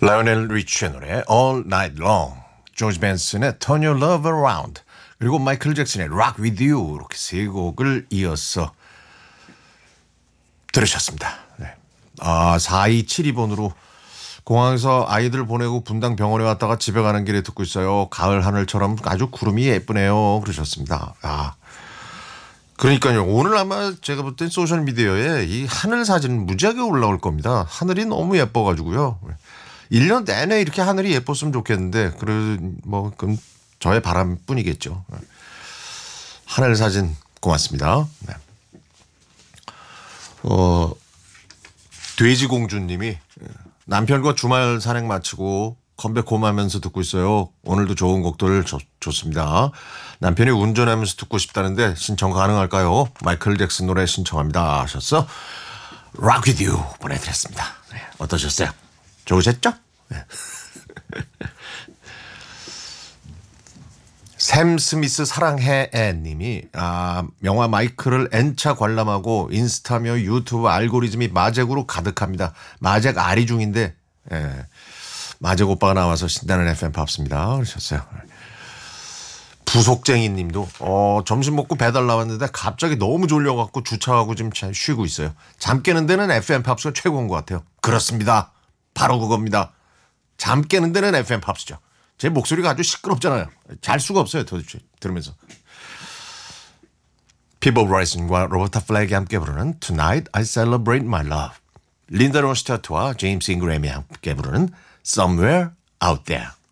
라이오넬 리치의 노래 All Night Long, 조지 벤슨의 Turn Your Love Around, 그리고 마이클 잭슨의 Rock With You, 이렇게 세 곡을 이어서 들으셨습니다. 네. 4272번으로 공항에서 아이들 보내고 분당 병원에 왔다가 집에 가는 길에 듣고 있어요. 가을 하늘처럼 아주 구름이 예쁘네요. 그러셨습니다. 그러니까요. 오늘 아마 제가 볼 땐 소셜미디어에 이 하늘 사진 무지하게 올라올 겁니다. 하늘이 너무 예뻐가지고요. 1년 내내 이렇게 하늘이 예뻤으면 좋겠는데, 그건 저의 바람뿐이겠죠. 하늘 사진 고맙습니다. 네. 돼지공주님이 남편과 주말 산행 마치고 컴백홈하면서 듣고 있어요. 오늘도 좋은 곡들 좋습니다. 남편이 운전하면서 듣고 싶다는데 신청 가능할까요? 마이클 잭슨 노래 신청합니다 하셨어. Rock With You 보내드렸습니다. 네. 어떠셨어요? 좋으셨죠? 네. 샘 스미스 사랑해 님이 영화 마이클을 N차 관람하고 인스타며 유튜브 알고리즘이 마잭으로 가득합니다. 마잭 아리 중인데 마잭 오빠가 나와서 신나는 FM 팝습니다. 그러셨어요. 부속쟁이 님도 점심 먹고 배달 나왔는데 갑자기 너무 졸려갖고 주차하고 지금 쉬고 있어요. 잠 깨는 데는 FM 팝스가 최고인 것 같아요. 그렇습니다. 바로 그겁니다. 잠 깨는 데는 FM 팝스죠. 제 목소리가 아주 시끄럽잖아요. 잘 수가 없어요. 도대체 들으면서. 피버 브라이슨과 로버타 플렉이 함께 부르는 Tonight I Celebrate My Love, 린다 론스타트와 제임스 잉그램이 함께 부르는 Somewhere Out There.